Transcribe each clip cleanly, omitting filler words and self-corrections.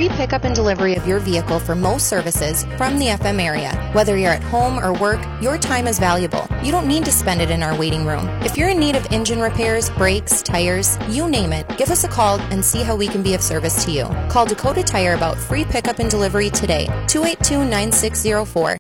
free pickup and delivery of your vehicle for most services from the FM area. Whether you're at home or work, your time is valuable. You don't need to spend it in our waiting room. If you're in need of engine repairs, brakes, tires, you name it, give us a call and see how we can be of service to you. Call Dakota Tire about free pickup and delivery today. 282-9604.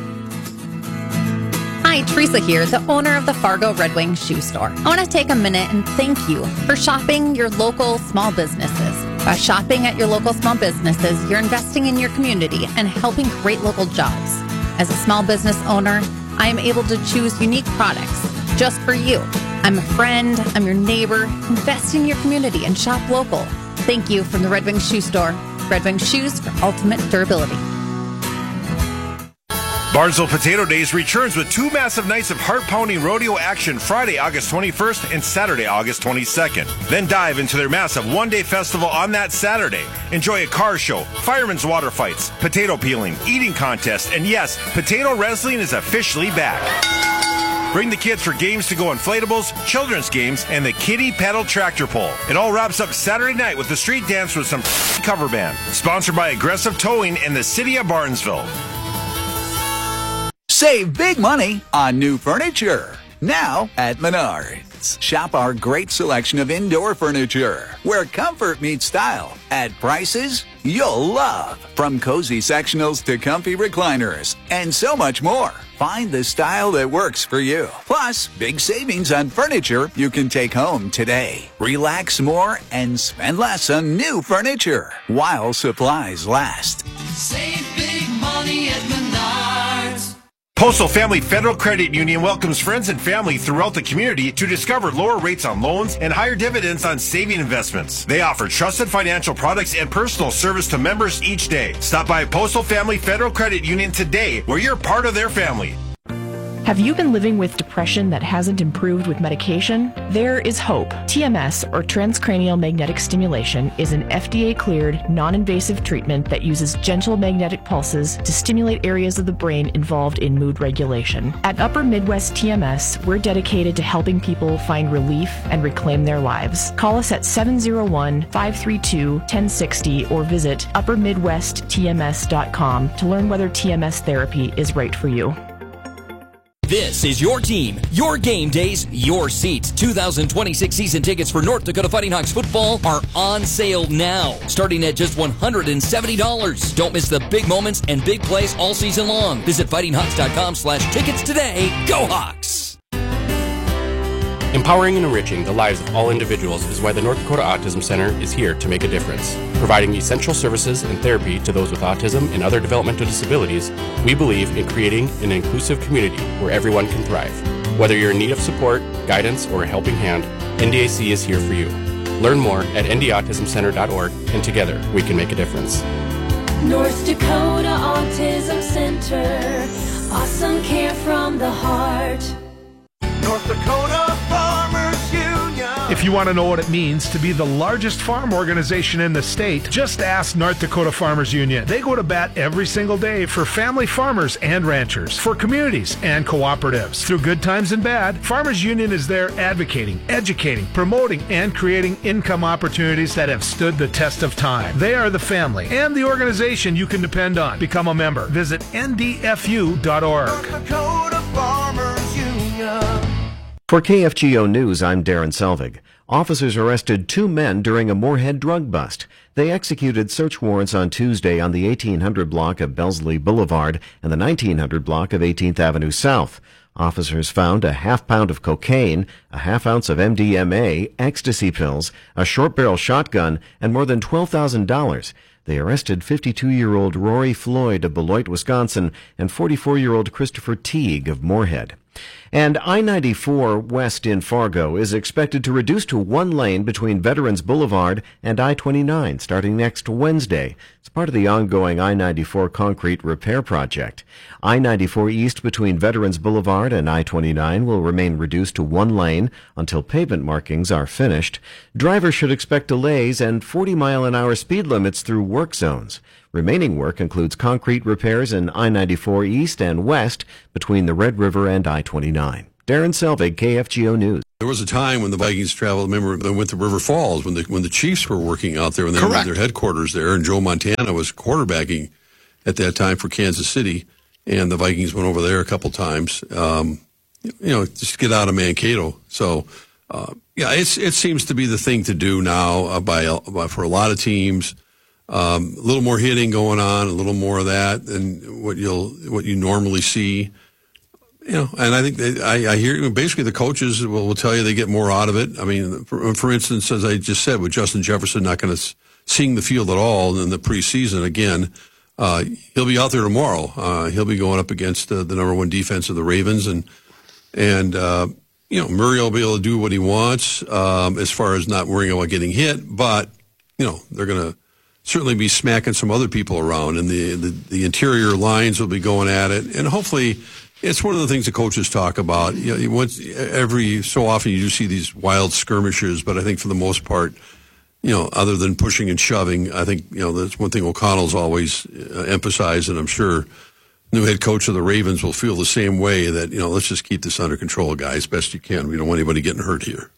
Hi, Teresa here, the owner of the Fargo Red Wing Shoe Store. I want to take a minute and thank you for shopping your local small businesses. By shopping at your local small businesses, you're investing in your community and helping create local jobs. As a small business owner, I am able to choose unique products just for you. I'm a friend, I'm your neighbor. Invest in your community and shop local. Thank you from the Red Wing Shoe Store. Red Wing Shoes for ultimate durability. Barnesville Potato Days returns with 2 massive nights of heart-pounding rodeo action Friday, August 21st and Saturday, August 22nd. Then dive into their massive one-day festival on that Saturday. Enjoy a car show, firemen's water fights, potato peeling, eating contest, and yes, potato wrestling is officially back. Bring the kids for games to go inflatables, children's games, and the kiddie pedal tractor pull. It all wraps up Saturday night with the street dance with some cover band. Sponsored by Aggressive Towing and the City of Barnesville. Save big money on new furniture. Now at Menards. Shop our great selection of indoor furniture, where comfort meets style, at prices you'll love. From cozy sectionals to comfy recliners, and so much more. Find the style that works for you. Plus, big savings on furniture you can take home today. Relax more and spend less on new furniture while supplies last. Save big money at Menards. Postal Family Federal Credit Union welcomes friends and family throughout the community to discover lower rates on loans and higher dividends on saving investments. They offer trusted financial products and personal service to members each day. Stop by Postal Family Federal Credit Union today, where you're part of their family. Have you been living with depression that hasn't improved with medication? There is hope. TMS, or transcranial magnetic stimulation, is an FDA-cleared, non-invasive treatment that uses gentle magnetic pulses to stimulate areas of the brain involved in mood regulation. At Upper Midwest TMS, we're dedicated to helping people find relief and reclaim their lives. Call us at 701-532-1060 or visit uppermidwesttms.com to learn whether TMS therapy is right for you. This is your team, your game days, your seats. 2026 season tickets for North Dakota Fighting Hawks football are on sale now, starting at just $170. Don't miss the big moments and big plays all season long. Visit fightinghawks.com/tickets today. Go Hawks! Empowering and enriching the lives of all individuals is why the North Dakota Autism Center is here to make a difference. Providing essential services and therapy to those with autism and other developmental disabilities, we believe in creating an inclusive community where everyone can thrive. Whether you're in need of support, guidance, or a helping hand, NDAC is here for you. Learn more at ndautismcenter.org, and together we can make a difference. North Dakota Autism Center. Awesome care from the heart. North Dakota Farmers Union. If you want to know what it means to be the largest farm organization in the state, just ask North Dakota Farmers Union. They go to bat every single day for family farmers and ranchers, for communities and cooperatives. Through good times and bad, Farmers Union is there advocating, educating, promoting, and creating income opportunities that have stood the test of time. They are the family and the organization you can depend on. Become a member. Visit ndfu.org. North Dakota Farmers Union. For KFGO News, I'm Darren Selvig. Officers arrested 2 men during a Moorhead drug bust. They executed search warrants on Tuesday on the 1800 block of Bellesley Boulevard and the 1900 block of 18th Avenue South. Officers found a half-pound of cocaine, a half-ounce of MDMA, ecstasy pills, a short-barrel shotgun, and more than $12,000. They arrested 52-year-old Rory Floyd of Beloit, Wisconsin, and 44-year-old Christopher Teague of Moorhead. And I-94 West in Fargo is expected to reduce to 1 lane between Veterans Boulevard and I-29 starting next Wednesday. It's part of the ongoing I-94 concrete repair project. I-94 East between Veterans Boulevard and I-29 will remain reduced to 1 lane until pavement markings are finished. Drivers should expect delays and 40-mile-an-hour speed limits through work zones. Remaining work includes concrete repairs in I-94 East and West between the Red River and I-29. Darren Selvig, KFGO News. There was a time when the Vikings traveled. Remember, they went to River Falls when the Chiefs were working out there, and they had their headquarters there. And Joe Montana was quarterbacking at that time for Kansas City, and the Vikings went over there a couple times. Just get out of Mankato. So, it seems to be the thing to do now for a lot of teams. A little more hitting going on, a little more of that than what you normally see. And I think I hear basically the coaches will tell you they get more out of it. I mean, for instance, as I just said, with Justin Jefferson not going to seeing the field at all in the preseason again, he'll be out there tomorrow. He'll be going up against the number one defense of the Ravens, and Murray will be able to do what he wants as far as not worrying about getting hit, but they're going to certainly be smacking some other people around, and the interior lines will be going at it, and hopefully. It's one of the things the coaches talk about. Every so often you do see these wild skirmishes, but I think for the most part, other than pushing and shoving, I think, that's one thing O'Connell's always emphasized, and I'm sure the new head coach of the Ravens will feel the same way that, let's just keep this under control, guys, best you can. We don't want anybody getting hurt here.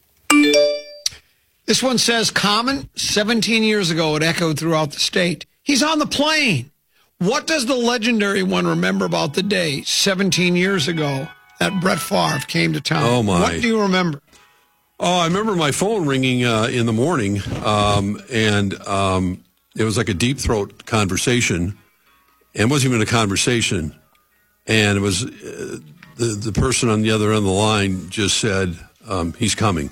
This one says, Common, 17 years ago, it echoed throughout the state. He's on the plane. What does the legendary one remember about the day 17 years ago that Brett Favre came to town? Oh, my. What do you remember? Oh, I remember my phone ringing in the morning, and it was like a deep throat conversation. And it wasn't even a conversation. And it was the person on the other end of the line just said, he's coming.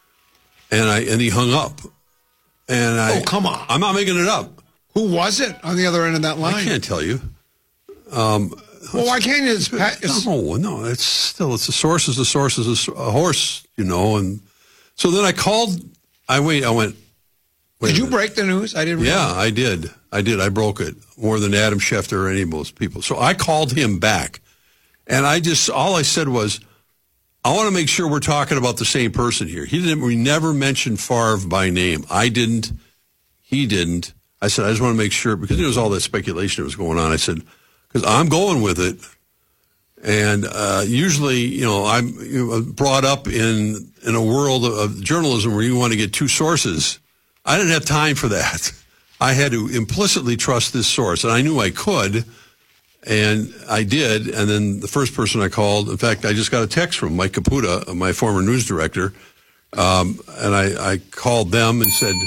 And he hung up. And come on. I'm not making it up. Who was it on the other end of that line? I can't tell you. Well, why can't you? No. It's a source is a source is a horse, And so then I called. I went. Did you break the news? I didn't. Yeah, I did. I broke it more than Adam Schefter or any of those people. So I called him back, and all I said was, I want to make sure we're talking about the same person here. We never mentioned Favre by name. I didn't. He didn't. I said, I just want to make sure, because there was all that speculation that was going on. I said, because I'm going with it. And usually, I'm brought up in a world of journalism where you want to get two sources. I didn't have time for that. I had to implicitly trust this source, and I knew I could, and I did. And then the first person I called, in fact, I just got a text from Mike Caputa, my former news director, and I called them and said,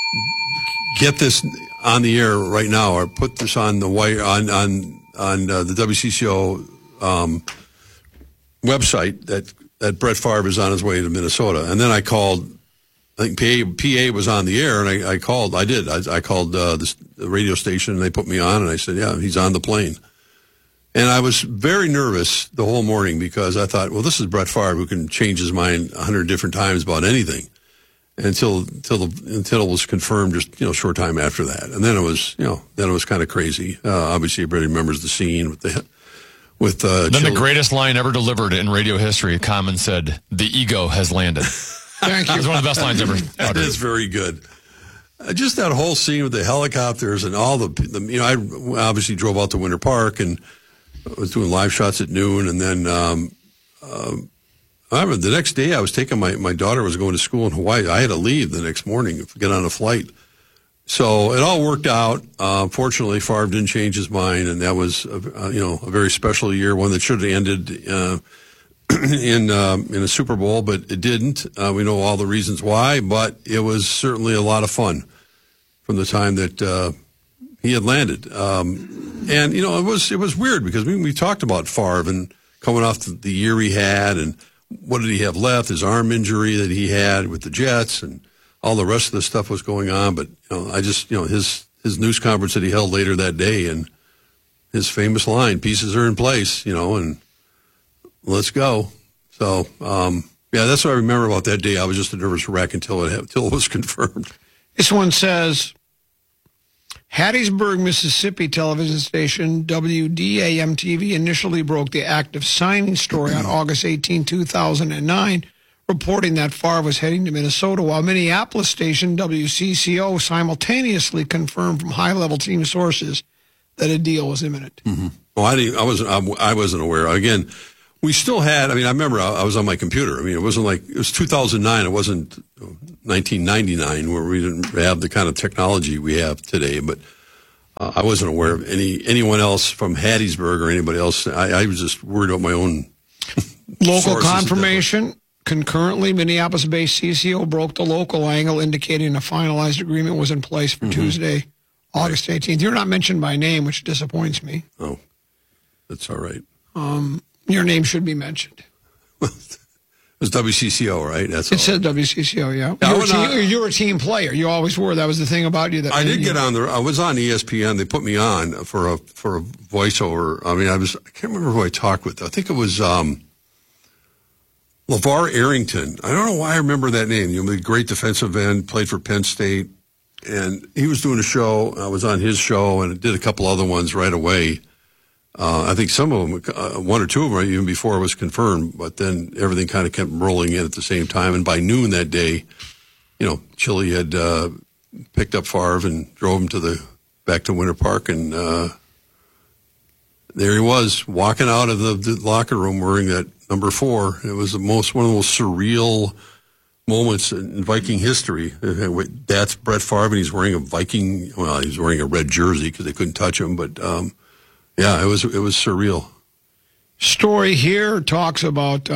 get this on the air right now, or put this on the wire on the WCCO website that Brett Favre is on his way to Minnesota. And then I called. I think PA was on the air, and I called. I called the radio station, and they put me on, and I said, "Yeah, he's on the plane." And I was very nervous the whole morning because I thought, well, this is Brett Favre who can change his mind 100 different times about anything. Until it was confirmed just a short time after that, and then it was kind of crazy. Obviously, everybody remembers the scene with then the greatest line ever delivered in radio history. Common said, "The ego has landed." Thank you. It's one of the best lines ever. That is very good. Just that whole scene with the helicopters and all the I obviously drove out to Winter Park and was doing live shots at noon, and then. I remember the next day I was taking my daughter was going to school in Hawaii. I had to leave the next morning to get on a flight. So it all worked out. Fortunately, Favre didn't change his mind, and that was a very special year, one that should have ended in a Super Bowl, but it didn't. We know all the reasons why, but it was certainly a lot of fun from the time that he had landed. And it was weird because we talked about Favre and coming off the year he had, and what did he have left? His arm injury that he had with the Jets, and all the rest of the stuff was going on. But I just his news conference that he held later that day, and his famous line, "Pieces are in place," and let's go. So that's what I remember about that day. I was just a nervous wreck until it was confirmed. This one says, Hattiesburg, Mississippi television station WDAM-TV initially broke the active signing story on August 18, 2009, reporting that Favre was heading to Minnesota, while Minneapolis station WCCO simultaneously confirmed from high-level team sources that a deal was imminent. Mm-hmm. Well, I wasn't aware. Again, we still had, I remember I was on my computer. It wasn't like, it was 2009. It wasn't 1999 where we didn't have the kind of technology we have today. But I wasn't aware of anyone else from Hattiesburg or anybody else. I was just worried about my own local confirmation. Concurrently, Minneapolis-based CCO broke the local angle, indicating a finalized agreement was in place for Tuesday, August 18th. You're not mentioned by name, which disappoints me. Oh, that's all right. Your name should be mentioned. It was WCCO, right? It said WCCO, yeah. You're a team player. You always were. That was the thing about you. That I did get on there. I was on ESPN. They put me on for a voiceover. I can't remember who I talked with. I think it was LeVar Arrington. I don't know why I remember that name. The great defensive end, played for Penn State. And he was doing a show. I was on his show and did a couple other ones right away. I think some of them, one or two of them, even before it was confirmed, but then everything kind of kept rolling in at the same time. And by noon that day, Chili had picked up Favre and drove him back to Winter Park, and there he was walking out of the locker room wearing that number 4. It was one of the most surreal moments in Viking history. That's Brett Favre, and he's wearing he's wearing a red jersey because they couldn't touch him, but. Yeah, it was surreal. Story here talks about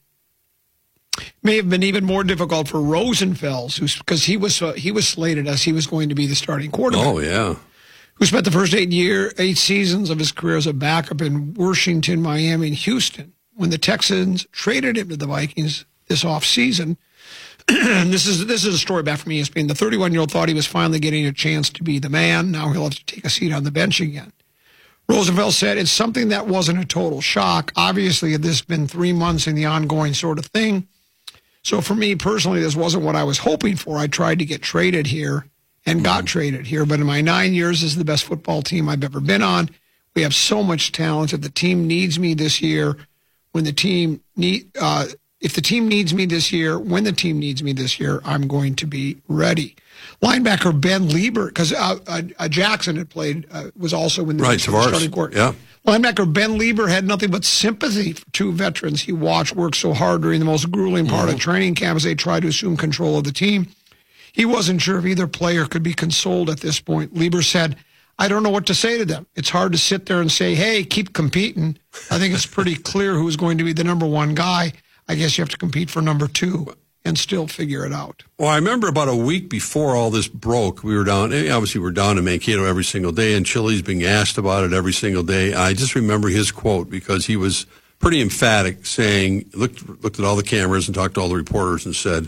may have been even more difficult for Rosenfels, because he was slated as he was going to be the starting quarterback. Oh yeah, who spent the first 8 seasons of his career as a backup in Washington, Miami, and Houston. When the Texans traded him to the Vikings this offseason, and this is a story back from ESPN. The 31-year-old thought he was finally getting a chance to be the man. Now he'll have to take a seat on the bench again. Roosevelt said, it's something that wasn't a total shock. Obviously, this has been 3 months in the ongoing sort of thing. So for me personally, this wasn't what I was hoping for. I tried to get traded here and got traded here. But in my 9 years, this is the best football team I've ever been on. We have so much talent. If the team needs me this year, if the team needs me this year, when the team needs me this year, I'm going to be ready. Linebacker Ben Lieber, because Jackson had played, was also in the starting court. Yeah. Linebacker Ben Lieber had nothing but sympathy for 2 veterans he watched work so hard during the most grueling part of training camp as they tried to assume control of the team. He wasn't sure if either player could be consoled at this point. Lieber said, I don't know what to say to them. It's hard to sit there and say, hey, keep competing. I think it's pretty clear who's going to be the number 1 guy. I guess you have to compete for number 2 and still figure it out. Well, I remember about a week before all this broke, we're down in Mankato every single day, and Chili's being asked about it every single day. I just remember his quote because he was pretty emphatic, saying, looked at all the cameras and talked to all the reporters and said,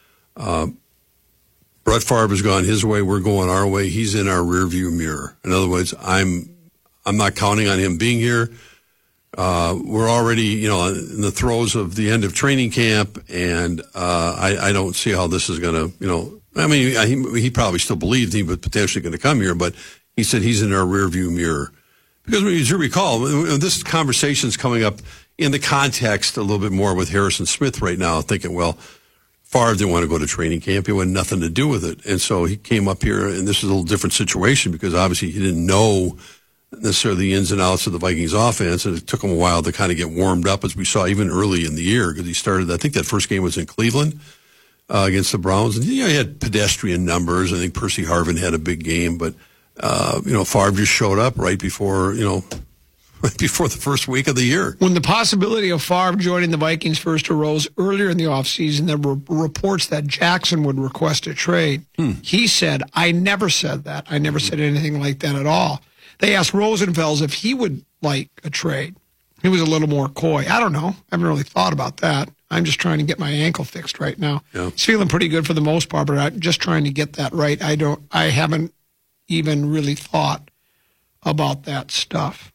Brett Favre has gone his way, we're going our way. He's in our rearview mirror. In other words, I'm not counting on him being here. We're already, in the throes of the end of training camp, and I don't see how this is going to, he probably still believed he was potentially going to come here, but he said he's in our rearview mirror. Because as you recall, this conversation's coming up in the context a little bit more with Harrison Smith right now, thinking, well, Favre didn't want to go to training camp. He had nothing to do with it. And so he came up here, and this is a little different situation because obviously he didn't know necessarily the ins and outs of the Vikings offense, and it took him a while to kind of get warmed up, as we saw even early in the year, because he started, I think that first game was in Cleveland against the Browns, and he had pedestrian numbers. I think Percy Harvin had a big game, but Favre just showed up right before the first week of the year. When the possibility of Favre joining the Vikings first arose earlier in the offseason, there were reports that Jackson would request a trade. He said, I never said that. I never said anything like that at all. They asked Rosenfels if he would like a trade. He was a little more coy. I don't know. I haven't really thought about that. I'm just trying to get my ankle fixed right now. Yeah. It's feeling pretty good for the most part, but I'm just trying to get that right. I haven't even really thought about that stuff.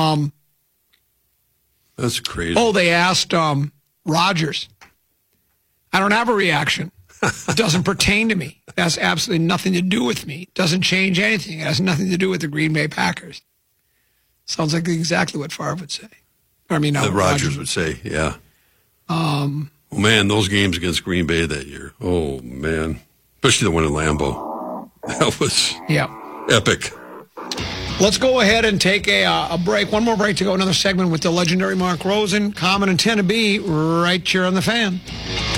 That's crazy. Oh, they asked Rodgers. I don't have a reaction. It doesn't pertain to me. It has absolutely nothing to do with me. It doesn't change anything. It has nothing to do with the Green Bay Packers. Sounds like exactly what Favre would say. That Rodgers would say, yeah. Man, those games against Green Bay that year. Oh, man. Especially the one in Lambeau. That was epic. Let's go ahead and take a break. One more break to go. Another segment with the legendary Mark Rosen. Common and 10 to be right here on the Fan.